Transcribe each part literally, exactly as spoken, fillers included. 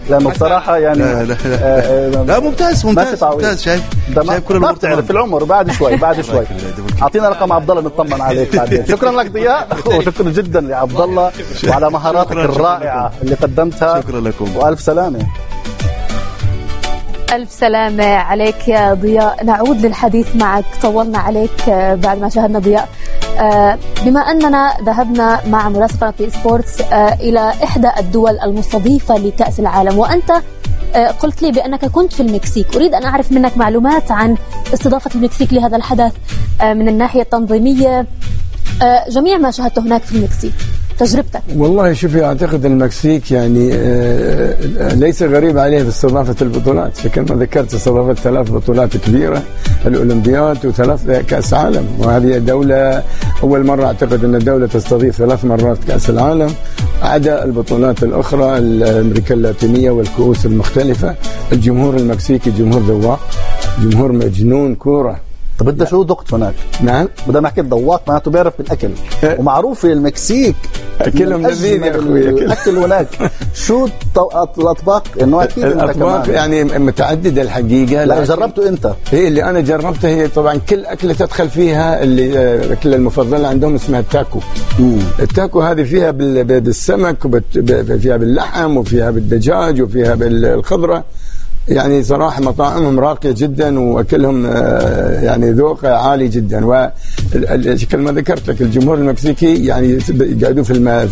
لانه بصراحه يعني لا لا لا, آه لا ممتاز ممتاز ممتاز. شايف شايف كل ما بتعرف العمر بعد شوي بعد شوي. اعطينا رقم عبد الله نطمن عليك بعدين. شكرا لك ضياء، وشكرا جدا لعبد الله وعلى مهاراتك الرائعه اللي قدمتها. شكرا لكم والف سلامه. ألف سلامة عليك يا ضياء. نعود للحديث معك، طولنا عليك بعد ما شاهدنا ضياء. بما أننا ذهبنا مع مراسل في سبورتس إلى إحدى الدول المستضيفة لكأس العالم، وأنت قلت لي بأنك كنت في المكسيك. أريد أن أعرف منك معلومات عن استضافة المكسيك لهذا الحدث من الناحية التنظيمية، جميع ما شاهدته هناك في المكسيك، تجربتك. والله شوفي، أعتقد المكسيك يعني ليس غريب عليه في استضافة البطولات، فكما ذكرت استضافت ثلاث بطولات كبيرة، الأولمبياد وثلاث كأس عالم، وهذه دولة أول مرة أعتقد أن الدولة تستضيف ثلاث مرات كأس العالم عدا البطولات الأخرى الأمريكا اللاتينية والكؤوس المختلفة. الجمهور المكسيكي جمهور ذواق، جمهور مجنون كورة. طب انت شو ذقت هناك؟ نعم، بدنا نحكي ذواق معناته بيعرف بالاكل، ومعروف في المكسيك اكلهم لذيذ يا اخوي. الاكل هناك شو الاطباق؟ انه اكيد الاطباق يعني متعدده الحقيقه. لا جربته انت؟ هي اللي انا جربتها هي طبعا كل اكله تدخل فيها، اللي الاكله المفضله عندهم اسمها التاكو. مم. التاكو هذه فيها بالسمك وفيها باللحم وفيها بالدجاج وفيها بالخضره. يعني صراحة مطاعمهم راقية جدا وأكلهم يعني ذوق عالي جدا. وشكل ما ذكرت لك الجمهور المكسيكي يعني يقعدوا في الم...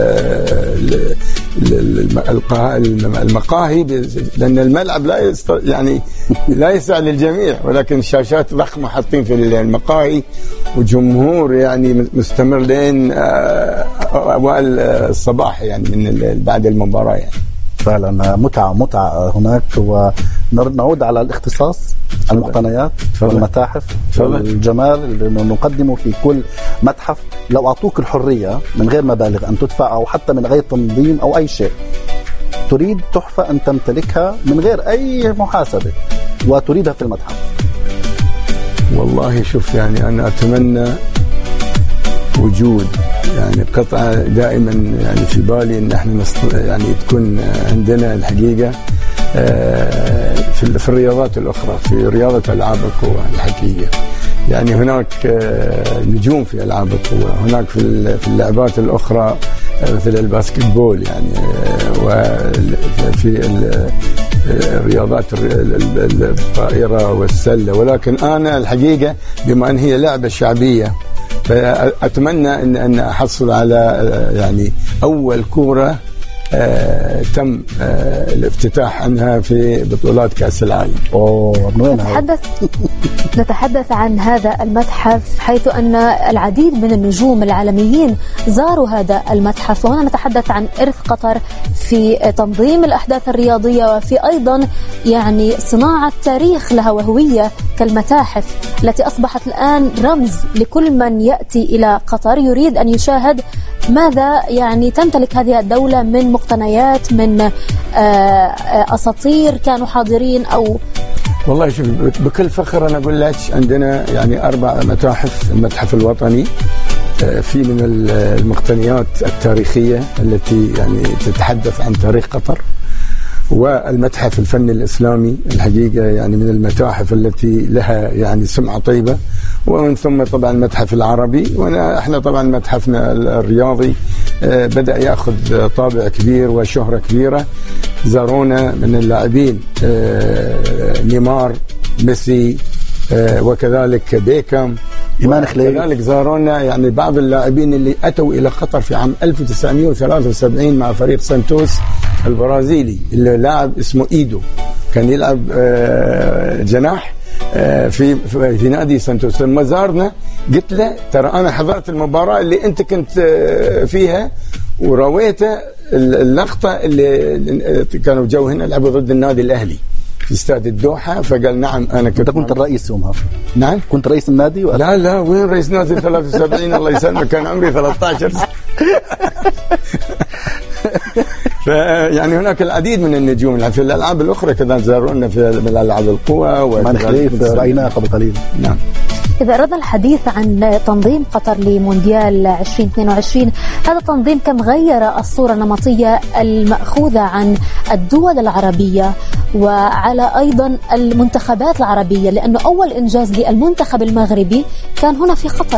في المقاهي، لأن الملعب لا يست... يعني لا يسع للجميع، ولكن شاشات ضخمة حاطين في المقاهي، وجمهور يعني مستمر لين أوائل الصباح يعني من بعد المباراة. يعني فعلا متعة متعة هناك. ونعود على الاختصاص، المقتنيات والمتاحف والجمال اللي نقدمه في كل متحف. لو أعطوك الحرية من غير مبالغ أن تدفع أو حتى من غير تنظيم أو أي شيء، تريد تحفة أن تمتلكها من غير أي محاسبة وتريدها في المتحف؟ والله شوف، يعني أنا أتمنى وجود يعني قطعة دائما يعني في بالي ان احنا يعني تكون عندنا الحقيقة في الرياضات الأخرى، في رياضة ألعاب القوى الحقيقية. يعني هناك نجوم في ألعاب القوى، هناك في اللعبات الأخرى مثل الباسكتبول يعني، وفي الرياضات الطائرة والسلة. ولكن أنا الحقيقة بما أن هي لعبة شعبية، فأتمنى أن أن أحصل على يعني أول كورة آه تم آه الافتتاح عنها في بطولات كأس العالم. أوه نتحدث نتحدث عن هذا المتحف، حيث أن العديد من النجوم العالميين زاروا هذا المتحف، وهنا نتحدث عن إرث قطر في تنظيم الأحداث الرياضية، وفي أيضا يعني صناعة تاريخ لها وهوية كالمتاحف التي أصبحت الآن رمز لكل من يأتي إلى قطر يريد أن يشاهد ماذا يعني تمتلك هذه الدولة من مقتنيات، من أساطير كانوا حاضرين. أو والله شوف، بكل فخر أنا أقول لك عندنا يعني أربع متاحف. المتحف الوطني في من المقتنيات التاريخية التي يعني تتحدث عن تاريخ قطر، والمتحف الفني الإسلامي الحقيقة يعني من المتاحف التي لها يعني سمعة طيبة، ومن ثم طبعا المتحف العربي. وانا احنا طبعا متحفنا الرياضي بدأ يأخذ طابع كبير وشهرة كبيرة. زارونا من اللاعبين نيمار، ميسي، وكذلك بيكام، وكذلك زارونا يعني بعض اللاعبين اللي أتوا إلى قطر في عام ألف وتسعمائة وثلاثة وسبعين مع فريق سانتوس البرازيلي، اللي لاعب اسمه إيدو كان يلعب جناح في في نادي سانتوس. لما زارنا قلت له ترى أنا حضرت المباراة اللي أنت كنت فيها ورويته اللقطة اللي كانوا جو هنا لعبوا ضد النادي الأهلي في استاد الدوحة. فقال نعم أنا كنت. كنت الرئيس يومها؟ نعم كنت رئيس النادي ولا؟ لا لا، وين رئيس نادي ثلاثة وسبعين الله يسلمك، كان عمري ثلاثة عشر سنة. فيعني هناك العديد من النجوم في الألعاب الأخرى كذا زارونا في الألعاب القوى. ما نخليف رأيناه قبل قليل. نعم. إذا أردنا الحديث عن تنظيم قطر لمونديال عشرين اثنين وعشرين، هذا التنظيم كم غير الصورة النمطية المأخوذة عن الدول العربية وعلى أيضا المنتخبات العربية، لأنه أول إنجاز للمنتخب المغربي كان هنا في قطر.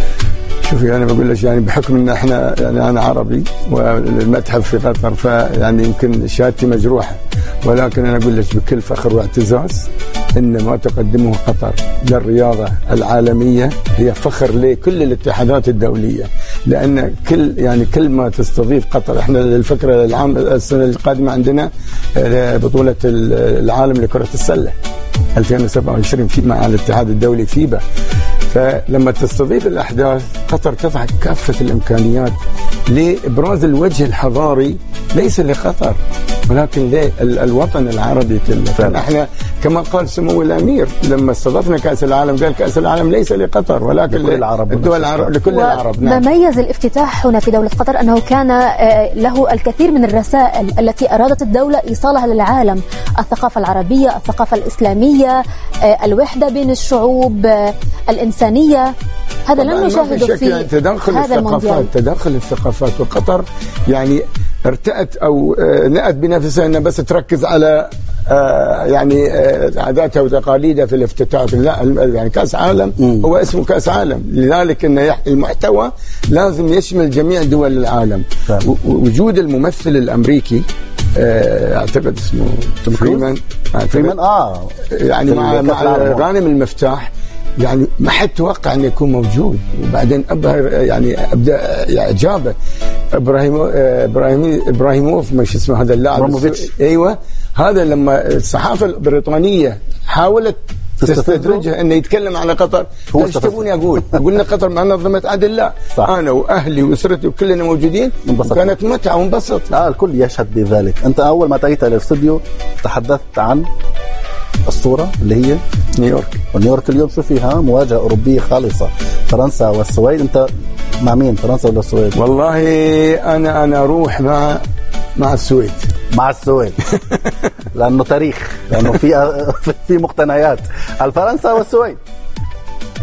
شوفي أنا بقول لك يعني بحكم إن إحنا يعني أنا عربي والمتحف في قطر، فيعني يمكن شهادتي مجروحة، ولكن أنا أقول لك بكل فخر واعتزاز إن ما تقدمه قطر للرياضة العالمية هي فخر لكل الاتحادات الدولية، لأن كل يعني كل ما تستضيف قطر. إحنا الفكرة العام السنة القادمة عندنا بطولة العالم لكرة السلة ألفين وسبعة وعشرين في مع الاتحاد الدولي فيبا، فلما تستضيف الأحداث قطر تضع كافة الإمكانيات لإبراز الوجه الحضاري ليس لقطر ولكن للوطن العربي كله. احنا كما قال سمو الأمير لما استضفنا كأس العالم قال كأس العالم ليس لقطر ولكن لكل العرب، الدول العرب لكل العرب. نعم. ما ميز الافتتاح هنا في دولة قطر أنه كان له الكثير من الرسائل التي أرادت الدولة إيصالها للعالم، الثقافة العربية، الثقافة الإسلامية، الوحدة بين الشعوب، الإنسانية. هذا لن نشاهده في يعني تداخل هذا المونديال. تداخل الثقافات، وقطر يعني ارتأت أو نأت بنفسها أنها بس تركز على يعني عاداتها وتقاليدها في الافتتاح. لا يعني كأس عالم م. هو اسمه كأس عالم، لذلك أن المحتوى لازم يشمل جميع دول العالم. وجود الممثل الأمريكي أعتقد اسمه فريمان فريمان آه يعني مع, مع غانم المفتاح، يعني ما حد توقع أن يكون موجود. وبعدين أبهر يعني أبدأ إعجابه إبراهيم إبراهيم إبراهيموف مش اسمه هذا اللاعب، أيوة هذا لما الصحافة البريطانية حاولت تستدرجه انه يتكلم على قطر، ايش تبوني اقول؟ قلنا قطر ما نظمت عدل، لا صح. انا واهلي واسرتي وكلنا موجودين وكانت متعه وانبسط. اه الكل يشهد بذلك. انت اول ما اتيت للاستوديو تحدثت عن الصورة اللي هي نيويورك، ونيويورك اليوم شو فيها مواجهة أوروبية خالصة، فرنسا والسويد. أنت مع مين، فرنسا ولا السويد؟ والله أنا أنا أروح مع مع السويد. مع السويد لأنه تاريخ، لأنه في في مقتنيات الفرنسا والسويد.